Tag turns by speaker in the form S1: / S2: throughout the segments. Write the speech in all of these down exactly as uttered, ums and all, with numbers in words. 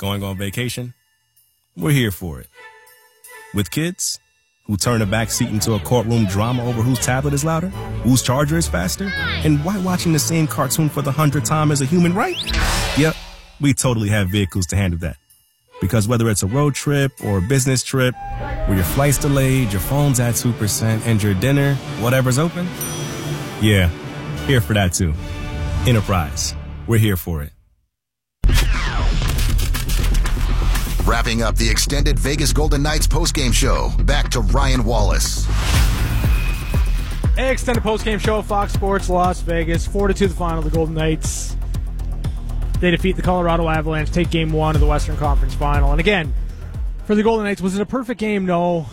S1: Going on vacation? We're here for it. With kids who turn a back seat into a courtroom drama over whose tablet is louder, whose charger is faster, and why watching the same cartoon for the hundredth time is a human right? Yep, we totally have vehicles to handle that. Because whether it's a road trip or a business trip, where your flight's delayed, your phone's at two percent, and your dinner, whatever's open, yeah, here for that too. Enterprise, we're here for it.
S2: Wrapping up the extended Vegas Golden Knights postgame show, back to Ryan Wallace.
S3: Extended postgame show, Fox Sports Las Vegas. four to two the final, the Golden Knights. They defeat the Colorado Avalanche, take game one of the Western Conference Final. And again, for the Golden Knights, was it a perfect game? No.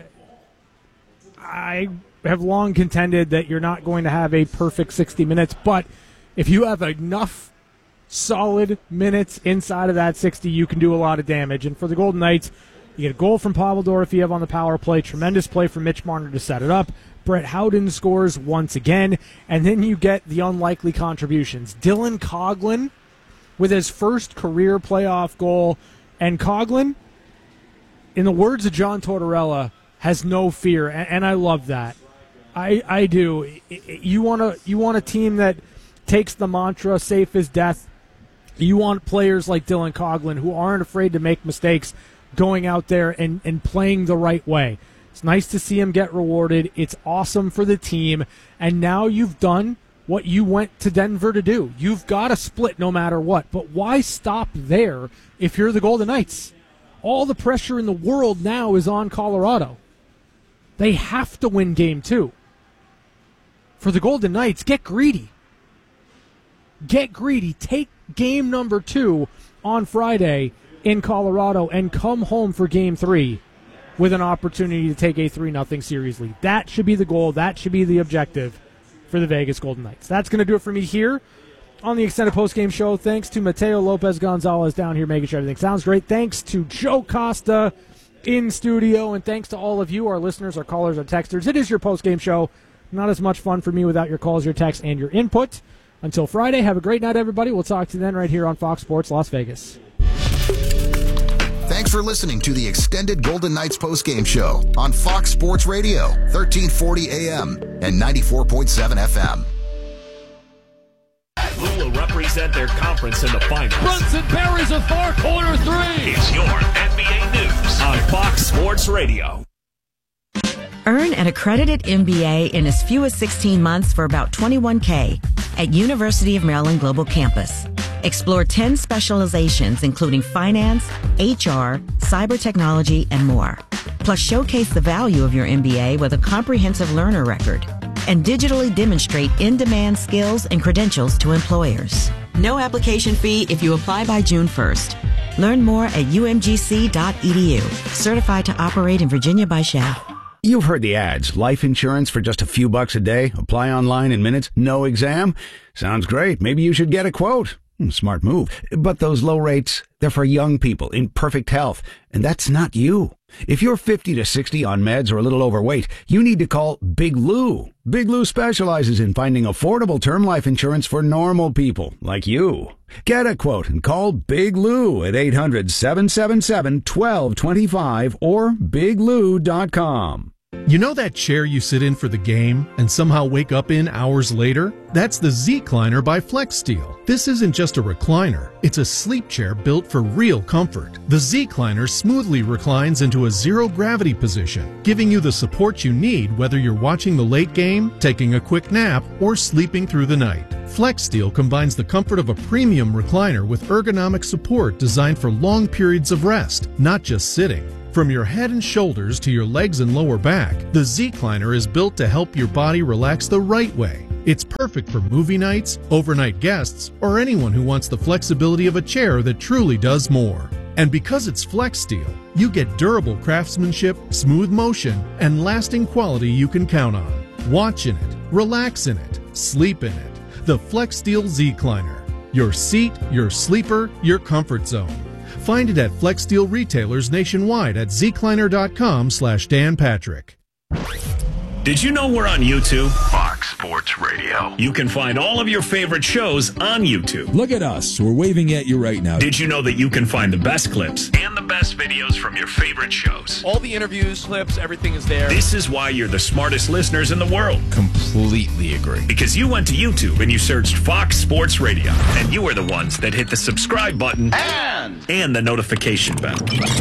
S3: I have long contended that you're not going to have a perfect sixty minutes, but if you have enough solid minutes inside of that sixty, you can do a lot of damage. And for the Golden Knights, you get a goal from Pavel Dorofeev on the power play, tremendous play from Mitch Marner to set it up. Brett Howden scores once again, and then you get the unlikely contributions. Dylan Coghlan with his first career playoff goal, and Coghlan, in the words of John Tortorella, has no fear, and, and I love that. I I do. You want a you want a team that takes the mantra "safe as death." You want players like Dylan Coghlan who aren't afraid to make mistakes, going out there and, and playing the right way. It's nice to see him get rewarded. It's awesome for the team. And now you've done what you went to Denver to do. You've got to split no matter what. But why stop there if you're the Golden Knights? All the pressure in the world now is on Colorado. They have to win game two. For the Golden Knights, get greedy. Get greedy. Take game number two on Friday in Colorado and come home for game three with an opportunity to take a three nothing series lead. That should be the goal. That should be the objective for the Vegas Golden Knights. That's going to do it for me here on the extended postgame show. Thanks to Mateo Lopez Gonzalez down here making sure everything sounds great. Thanks to Joe Costa in studio. And thanks to all of you, our listeners, our callers, our texters. It is your postgame show. Not as much fun for me without your calls, your texts, and your input. Until Friday, have a great night, everybody. We'll talk to you then right here on Fox Sports Las Vegas.
S2: Thanks for listening to the extended Golden Knights postgame show on Fox Sports Radio, thirteen forty A M and ninety-four point seven F M.
S4: Who will represent their conference in the finals?
S5: Brunson parries a far corner three.
S4: It's your N B A News on Fox Sports Radio.
S6: Earn an accredited M B A in as few as sixteen months for about twenty-one thousand dollars at University of Maryland Global Campus. Explore ten specializations including finance, H R, cyber technology, and more. Plus showcase the value of your M B A with a comprehensive learner record and digitally demonstrate in-demand skills and credentials to employers. No application fee if you apply by June first. Learn more at U M G C dot E D U. Certified to operate in Virginia by S H A F.
S7: You've heard the ads. Life insurance for just a few bucks a day. Apply online in minutes. No exam. Sounds great. Maybe you should get a quote. Smart move. But those low rates, they're for young people in perfect health. And that's not you. If you're fifty to sixty on meds or a little overweight, you need to call Big Lou. Big Lou specializes in finding affordable term life insurance for normal people like you. Get a quote and call Big Lou at eight hundred, seven seven seven, one two two five or big lou dot com.
S8: You know that chair you sit in for the game and somehow wake up in hours later? That's the Z-Cliner by FlexSteel. This isn't just a recliner. It's a sleep chair built for real comfort. The Z-Cliner smoothly reclines into a zero-gravity position, giving you the support you need whether you're watching the late game, taking a quick nap, or sleeping through the night. FlexSteel combines the comfort of a premium recliner with ergonomic support designed for long periods of rest, not just sitting. From your head and shoulders to your legs and lower back, the Z-Cliner is built to help your body relax the right way. It's perfect for movie nights, overnight guests, or anyone who wants the flexibility of a chair that truly does more. And because it's FlexSteel, you get durable craftsmanship, smooth motion, and lasting quality you can count on. Watch in it, relax in it, sleep in it. The FlexSteel Z-Cliner. Your seat, your sleeper, your comfort zone. Find it at FlexSteel retailers nationwide at zcliner dot com slash Dan Patrick.
S4: Did you know we're on YouTube?
S2: Fox
S4: Sports Radio. You can find all of your favorite shows on YouTube.
S9: Look at us. We're waving at you right now.
S4: Did you know that you can find the best clips and the best videos from your favorite shows?
S10: All the interviews, clips, everything is there.
S4: This is why you're the smartest listeners in the world.
S9: Completely agree.
S4: Because you went to YouTube and you searched Fox Sports Radio, and you are the ones that hit the subscribe button
S10: And,
S4: and the notification bell.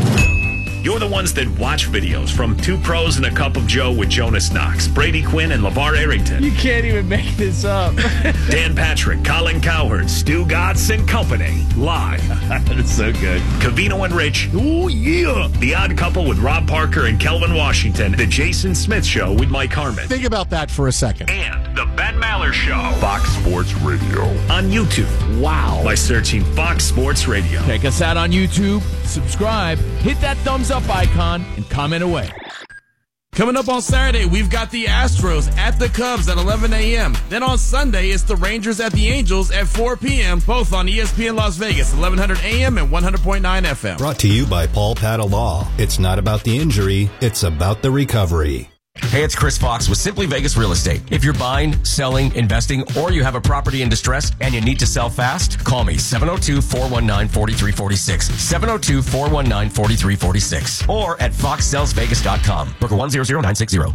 S4: You're the ones that watch videos from Two Pros and a Cup of Joe with Jonas Knox, Brady Quinn, and LeVar Arrington.
S10: you can't even make this up.
S4: Dan Patrick, Colin Cowherd, Stu Gatz and Company. Live.
S10: That's so good.
S4: Covino and Rich. Oh, yeah. The Odd Couple with Rob Parker and Kelvin Washington. The Jason Smith Show with Mike Harmon.
S11: Think about that for a second.
S4: And The Ben Maller Show. Fox Sports Radio. On YouTube. Wow. By searching Fox Sports Radio.
S5: Check us out on YouTube, subscribe, hit that thumbs up icon, and comment away. Coming up on Saturday, we've got the Astros at the Cubs at eleven a.m. Then on Sunday, it's the Rangers at the Angels at four p.m., both on E S P N Las Vegas, eleven hundred A M and one hundred point nine F M.
S12: Brought to you by Paul Patta Law. It's not about the injury, it's about the recovery.
S13: Hey, it's Chris Fox with Simply Vegas Real Estate. If you're buying, selling, investing, or you have a property in distress and you need to sell fast, call me seven oh two, four one nine, four three four six, seven oh two, four one nine, four three four six, or at fox sells vegas dot com. Broker one zero zero nine six zero.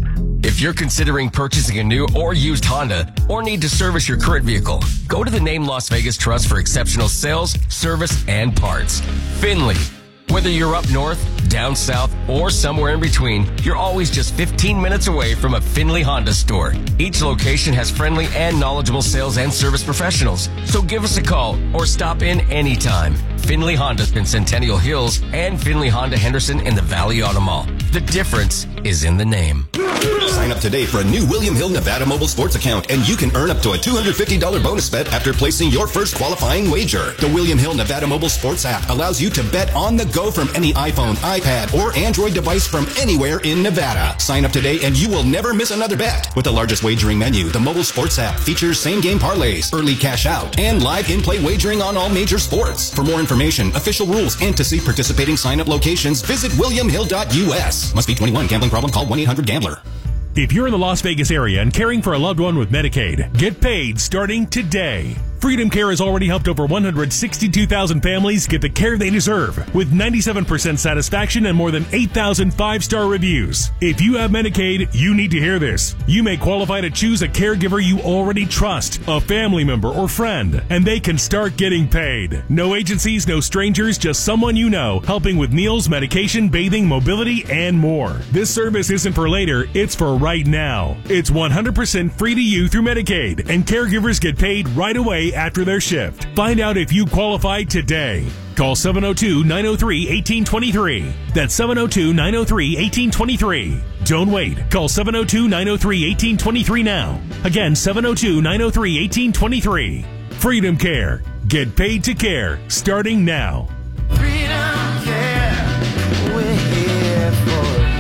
S13: If you're considering purchasing a new or used Honda or need to service your current vehicle, go to the Name Las Vegas Trust for exceptional sales, service, and parts. Finley. Whether you're up north, down south, or somewhere in between, you're always just fifteen minutes away from a Finley Honda store. Each location has friendly and knowledgeable sales and service professionals. So give us a call or stop in anytime. Finley Honda in Centennial Hills and Finley Honda Henderson in the Valley Auto Mall. The difference is in the name.
S12: Sign up today for a new William Hill Nevada mobile sports account, and you can earn up to a two hundred fifty dollars bonus bet after placing your first qualifying wager. The William Hill Nevada mobile sports app allows you to bet on the go from any iPhone, iPad, or Android device from anywhere in Nevada. Sign up today and you will never miss another bet. With the largest wagering menu, the mobile sports app features same-game parlays, early cash out, and live in-play wagering on all major sports. For more information, official rules, and to see participating sign-up locations, visit william hill dot u s. Must be twenty-one. Gambling problem? Call one eight hundred gambler.
S14: If you're in the Las Vegas area and caring for a loved one with Medicaid, get paid starting today. Freedom Care has already helped over one hundred sixty-two thousand families get the care they deserve, with ninety-seven percent satisfaction and more than eight thousand five-star reviews. If you have Medicaid, you need to hear this. You may qualify to choose a caregiver you already trust, a family member or friend, and they can start getting paid. No agencies, no strangers, just someone you know, helping with meals, medication, bathing, mobility, and more. This service isn't for later, it's for right now. It's one hundred percent free to you through Medicaid, and caregivers get paid right away after their shift. Find out if you qualify today. Call seven oh two, nine oh three, one eight two three. That's seven oh two, nine oh three, one eight two three. Don't wait. Call seven oh two, nine oh three, one eight two three now. Again, seven oh two, nine oh three, one eight two three. Freedom Care. Get paid to care starting now.
S15: Freedom Care. We're here for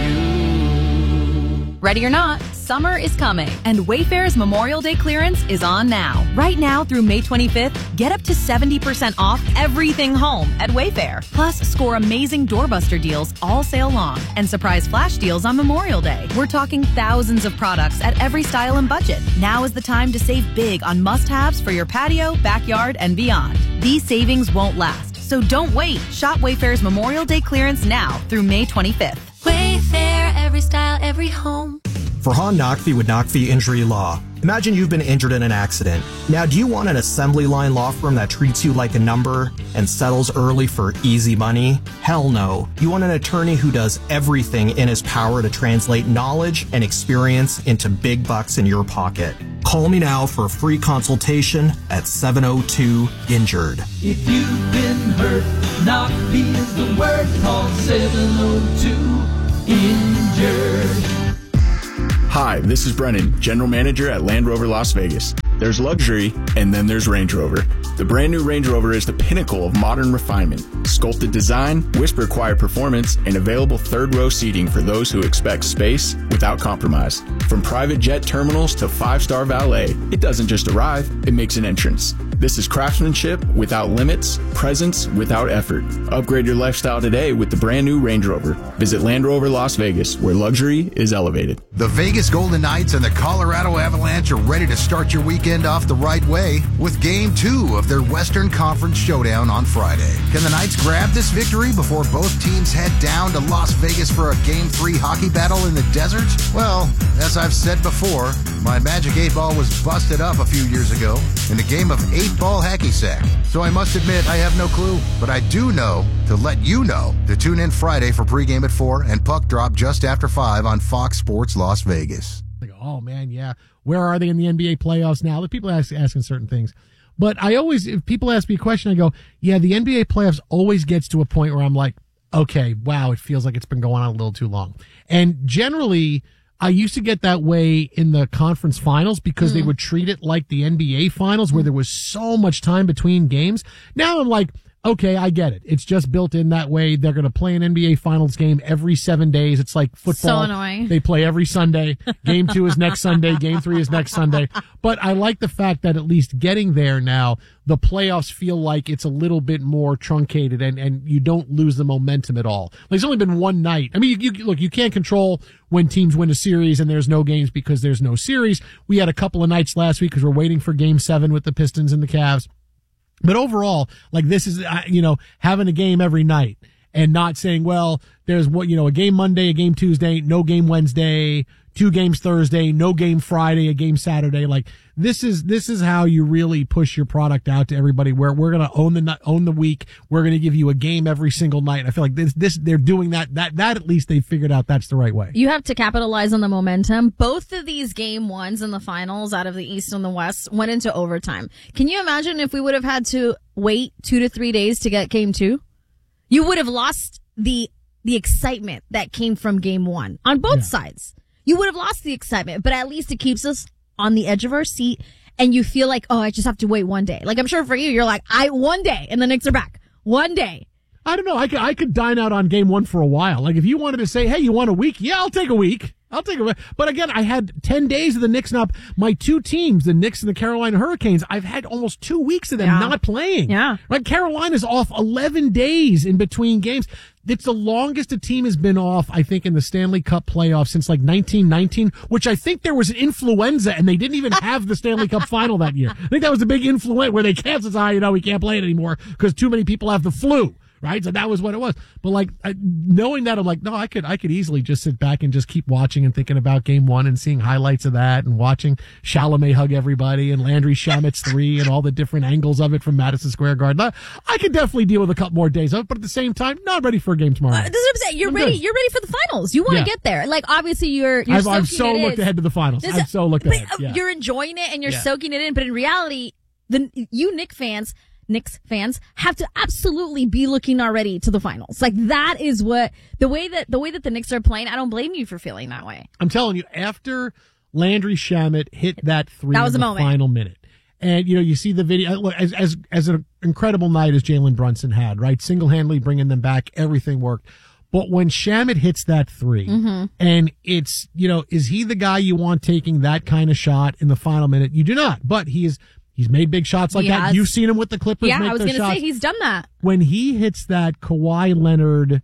S15: you.
S16: Ready or not, summer is coming, and Wayfair's Memorial Day clearance is on now. Right now through May twenty-fifth, get up to seventy percent off everything home at Wayfair. Plus, score amazing doorbuster deals all sale long and surprise flash deals on Memorial Day. We're talking thousands of products at every style and budget. Now is the time to save big on must-haves for your patio, backyard, and beyond. These savings won't last, so don't wait. Shop Wayfair's Memorial Day clearance now through May twenty-fifth.
S17: Wayfair, every style, every home.
S18: Farhan Naqvi with Naqvi Injury Law. Imagine you've been injured in an accident. Now, do you want an assembly line law firm that treats you like a number and settles early for easy money? Hell no. You want an attorney who does everything in his power to translate knowledge and experience into big bucks in your pocket. Call me now for a free consultation at seven oh two injured.
S15: If you've been hurt, Naqvi is the word. Call seven oh two injured.
S19: Hi, this is Brennan, General Manager at Land Rover Las Vegas. There's luxury, and then there's Range Rover. The brand new Range Rover is the pinnacle of modern refinement. Sculpted design, whisper-quiet performance, and available third-row seating for those who expect space without compromise. From private jet terminals to five-star valet, it doesn't just arrive, it makes an entrance. This is craftsmanship without limits, presence without effort. Upgrade your lifestyle today with the brand new Range Rover. Visit Land Rover Las Vegas, where luxury is elevated.
S2: The Vegas Golden Knights and the Colorado Avalanche are ready to start your weekend off the right way with Game two of their Western Conference Showdown on Friday. Can the Knights grab this victory before both teams head down to Las Vegas for a Game three hockey battle in the desert? Well, as I've said before, my Magic eight Ball was busted up a few years ago in a game of eight ball hacky sack. So I must admit I have no clue, but I do know to let you know to tune in Friday for pregame at four and puck drop just after five on Fox Sports Las Vegas.
S11: Like, oh man, yeah. Where are they in the N B A playoffs now? The people ask, asking certain things. But I always, if people ask me a question, I go, yeah, the N B A playoffs always gets to a point where I'm like, okay, wow, it feels like it's been going on a little too long. And generally, I used to get that way in the conference finals because mm. they would treat it like the N B A finals where there was so much time between games. Now I'm like, okay, I get it. It's just built in that way. They're going to play an N B A finals game every seven days. It's like football.
S20: So annoying.
S11: They play every Sunday. Game two is next Sunday. Game three is next Sunday. But I like the fact that at least getting there now, the playoffs feel like it's a little bit more truncated and, and you don't lose the momentum at all. Like, it's only been one night. I mean, you, you look, you can't control when teams win a series and there's no games because there's no series. We had a couple of nights last week because we're waiting for game seven with the Pistons and the Cavs. But overall, like, this is, you know, having a game every night and not saying, well, there's what, you know, a game Monday, a game Tuesday, no game Wednesday, two games Thursday, no game Friday, a game Saturday. Like, this is, this is how you really push your product out to everybody, where we're going to own the, own the week. We're going to give you a game every single night. I feel like this, this, they're doing that, that, that at least they figured out that's the right way.
S20: You have to capitalize on the momentum. Both of these game ones in the finals out of the East and the West went into overtime. Can you imagine if we would have had to wait two to three days to get game two? You would have lost the, the excitement that came from game one on both yeah. sides. You would have lost the excitement, but at least it keeps us on the edge of our seat, and you feel like, oh, I just have to wait one day. Like, I'm sure for you, you're like, I one day, and the Knicks are back. One day.
S11: I don't know. I could, I could dine out on game one for a while. Like, if you wanted to say, hey, you want a week? Yeah, I'll take a week. I'll take a week. But again, I had ten days of the Knicks not, my two teams, the Knicks and the Carolina Hurricanes, I've had almost two weeks of them
S20: yeah.
S11: not playing.
S20: Yeah.
S11: Right? Carolina's off eleven days in between games. It's the longest a team has been off, I think, in the Stanley Cup playoffs since like nineteen nineteen, which I think there was an influenza and they didn't even have the Stanley Cup final that year. I think that was a big influenza where they canceled, ah, you know, we can't play it anymore because too many people have the flu. Right? So that was what it was. But like, I, knowing that, I'm like, no, I could, I could easily just sit back and just keep watching and thinking about game one and seeing highlights of that and watching Chalamet hug everybody and Landry Shamet's three and all the different angles of it from Madison Square Garden. I, I could definitely deal with a couple more days of it, but at the same time, not ready for a game tomorrow.
S20: Uh, this is what I'm saying. You're
S11: I'm
S20: ready.
S11: good.
S20: You're ready for the finals. You want to
S11: Yeah.
S20: get there. Like, obviously, you're, you're
S11: I've, I've
S20: soaking
S11: so
S20: it
S11: looked
S20: in.
S11: ahead to the finals.
S20: This
S11: I've
S20: is-
S11: so looked
S20: but,
S11: ahead.
S20: uh,
S11: Yeah.
S20: You're enjoying it and you're
S11: Yeah.
S20: soaking it in, but in reality, the you Knicks fans, Knicks fans have to absolutely be looking already to the finals. Like, that is what the way that the way that the Knicks are playing. I don't blame you for feeling that way.
S11: I'm telling you, after Landry Shamet hit that three
S20: That was
S11: in
S20: a
S11: the
S20: moment.
S11: final minute, and you know, you see the video, look, as as as an incredible night as Jalen Brunson had, right, single handedly bringing them back, everything worked. But when Shamet hits that three,
S20: Mhm.
S11: and it's, you know, is he the guy you want taking that kind of shot in the final minute? You do not, but he is. He's made big shots like
S20: He
S11: that.
S20: has.
S11: You've seen him with the Clippers
S20: Yeah,
S11: make
S20: I was
S11: those
S20: going to
S11: shots.
S20: say he's done that.
S11: When he hits that Kawhi Leonard,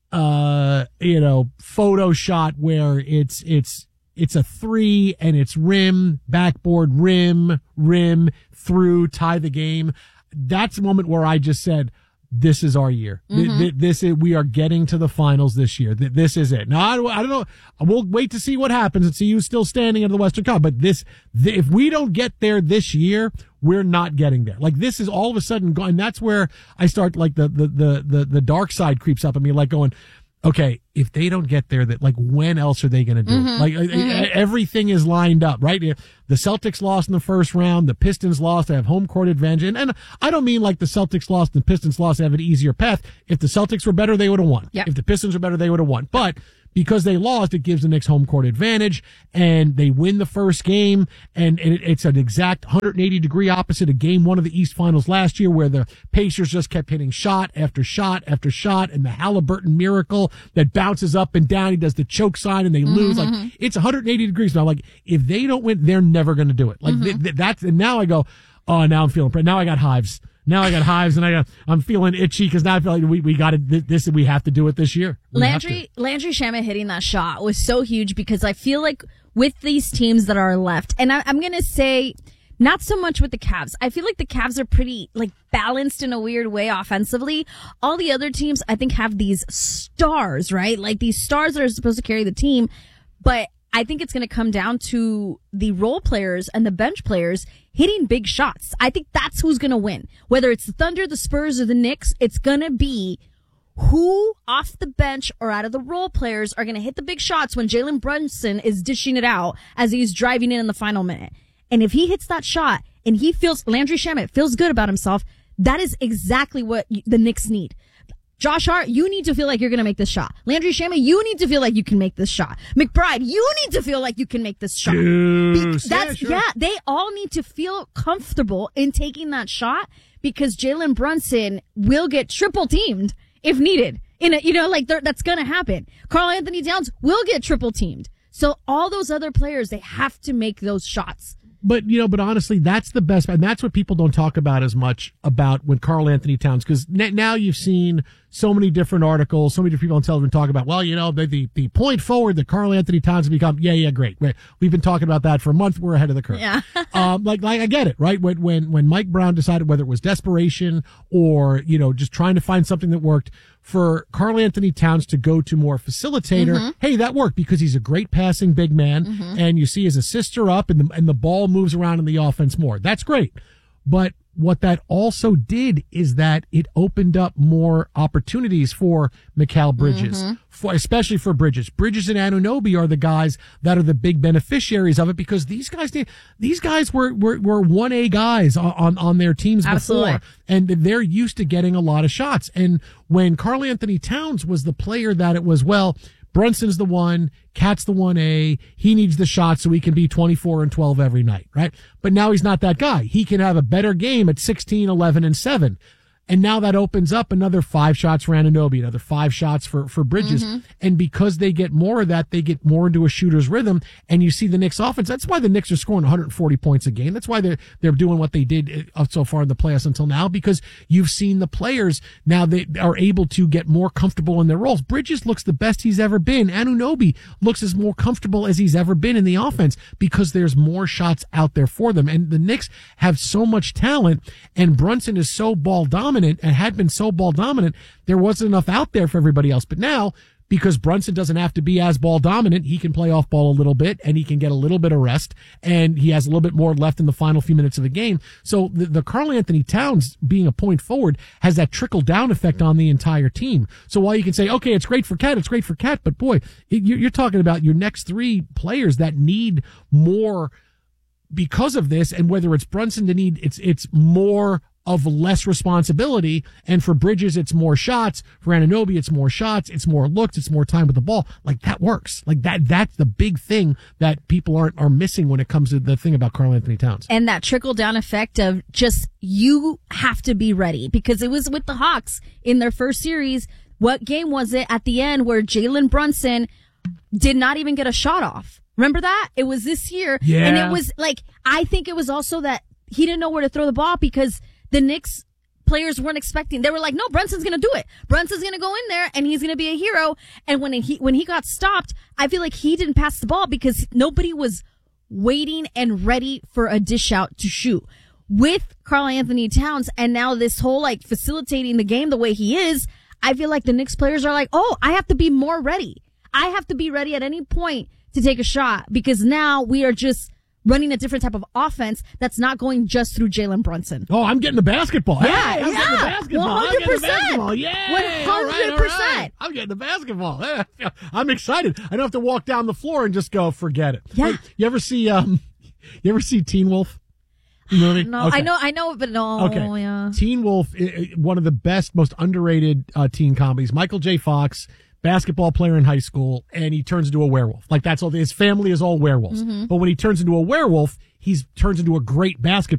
S11: uh, you know, photo shot where it's, it's, it's a three and it's rim, backboard, rim, rim, through, tie the game. That's a moment where I just said, this is our year. Th-
S20: Mhm.
S11: th- This is, we are getting to the finals this year. Th- This is it. Now, I don't, I don't know. We'll wait to see what happens and see who's still standing in the Western Cup. But this, th- if we don't get there this year, we're not getting there. Like, this is all of a sudden going. That's where I start, like, the, the, the, the, the dark side creeps up at me, like going, okay, if they don't get there, that, like, when else are they going to do it?
S20: Mhm.
S11: Like,
S20: Mhm.
S11: everything is lined up, right? The Celtics lost in the first round. The Pistons lost. They have home court advantage. And, and I don't mean like the Celtics lost and the Pistons lost. They have an easier path. If the Celtics were better, they would have won.
S20: Yep.
S11: If the Pistons were better, they would have won. But because they lost, it gives the Knicks home court advantage, and they win the first game, and it, it's an exact one hundred eighty degree opposite of game one of the East Finals last year, where the Pacers just kept hitting shot after shot after shot, and the Halliburton miracle that bounces up and down. He does the choke sign, and they lose.
S20: Mhm.
S11: Like, it's one hundred eighty degrees now. Like, if they don't win, they're never going to do it. Like,
S20: Mhm.
S11: th- th- that's, and now I go, Oh, now I'm feeling. Now I got hives. Now I got hives, and I got, I'm feeling itchy because now I feel like we, we got to this. We have to do it this year. We
S20: Landry Landry Shamet hitting that shot was so huge because I feel like with these teams that are left, and I, I'm going to say not so much with the Cavs. I feel like the Cavs are pretty like balanced in a weird way offensively. All the other teams, I think, have these stars, right? Like these stars that are supposed to carry the team, but I think it's going to come down to the role players and the bench players hitting big shots. I think that's who's going to win. Whether it's the Thunder, the Spurs, or the Knicks, it's going to be who off the bench or out of the role players are going to hit the big shots when Jalen Brunson is dishing it out as he's driving in in the final minute. And if he hits that shot and he feels, Landry Shamet feels good about himself, that is exactly what the Knicks need. Josh Hart, you need to feel like you're going to make this shot. Landry Shamet, you need to feel like you can make this shot. McBride, you need to feel like you can make this shot. Be- that's, yeah, sure. yeah, they all need to feel comfortable in taking that shot because Jalen Brunson will get triple teamed if needed. In a, you know, like that's going to happen. Karl Anthony Towns will get triple teamed. So all those other players, they have to make those shots.
S11: But, you know, but honestly, that's the best. And that's what people don't talk about as much about when Karl Anthony Towns, because now you've seen so many different articles, so many different people on television talk about, well, you know, the, the, the point forward that Karl Anthony Towns has become. Yeah, yeah, great. We've been talking about that for a month. We're ahead of the curve.
S20: Yeah.
S11: um, like, like, I get it, right? When, when, when Mike Brown decided whether it was desperation or, you know, just trying to find something that worked, for Karl Anthony Towns to go to more facilitator, mm-hmm. hey, that worked because he's a great passing big man, mm-hmm. and you see his assists are up, and the, and the ball moves around in the offense more. That's great. But what that also did is that it opened up more opportunities for Mikal Bridges, mm-hmm. for, especially for Bridges. Bridges and Anunoby are the guys that are the big beneficiaries of it because these guys, these guys were, were, were one A guys on, on, on their teams
S20: Absolutely.
S11: before, and they're used to getting a lot of shots. And when Karl Anthony Towns was the player that it was, well, Brunson's the one, Cat's the one A, he needs the shot so he can be twenty-four and twelve every night, right? But now he's not that guy. He can have a better game at sixteen, eleven, and seven. And now that opens up another five shots for Anunoby, another five shots for, for Bridges. Mm-hmm. And because they get more of that, they get more into a shooter's rhythm. And you see the Knicks offense. That's why the Knicks are scoring one hundred forty points a game. That's why they're, they're doing what they did so far in the playoffs until now, because you've seen the players now they are able to get more comfortable in their roles. Bridges looks the best he's ever been. Anunoby looks as more comfortable as he's ever been in the offense because there's more shots out there for them. And the Knicks have so much talent, and Brunson is so ball dominant. And had been so ball dominant, there wasn't enough out there for everybody else. But now, because Brunson doesn't have to be as ball dominant, he can play off ball a little bit and he can get a little bit of rest, and he has a little bit more left in the final few minutes of the game. So the, the Karl Anthony Towns being a point forward has that trickle down effect on the entire team. So while you can say, okay, it's great for Cat, it's great for Cat, but boy, it, you're talking about your next three players that need more because of this, and whether it's Brunson to need, it's, it's more of less responsibility. And for Bridges, it's more shots. For Anunoby, it's more shots. It's more looks. It's more time with the ball. Like that works. Like that, that's the big thing that people aren't, are missing when it comes to the thing about Karl Anthony Towns.
S20: And that trickle down effect of just, you have to be ready, because it was with the Hawks in their first series. What game was it at the end where Jalen Brunson did not even get a shot off? Remember that? It was this year.
S11: Yeah.
S20: And it was like, I think it was also that he didn't know where to throw the ball because the Knicks players weren't expecting. They were like, no, Brunson's going to do it. Brunson's going to go in there and he's going to be a hero. And when he, when he got stopped, I feel like he didn't pass the ball because nobody was waiting and ready for a dish out to shoot. With Karl Anthony Towns and now this whole like facilitating the game the way he is, I feel like the Knicks players are like, oh, I have to be more ready. I have to be ready at any point to take a shot because now we are just running a different type of offense that's not going just through Jalen Brunson.
S11: Oh, I'm getting the basketball.
S20: Yeah,
S11: hey, I'm
S20: yeah.
S11: getting the basketball.
S20: one hundred percent.
S11: I'm getting the basketball. Yeah.
S20: one hundred percent.
S11: All right, all right. I'm getting the basketball. I'm excited. I don't have to walk down the floor and just go, forget it.
S20: Yeah.
S11: Hey, you ever see, um, you ever see Teen Wolf? Movie?
S20: No,
S11: okay.
S20: I know, I know, but no.
S11: Okay.
S20: Yeah.
S11: Teen Wolf, one of the best, most underrated uh, teen comedies. Michael J. Fox, basketball player in high school, and he turns into a werewolf. Like that's all. His family is all werewolves. Mm-hmm. But when he turns into a werewolf, he turns into a great basketball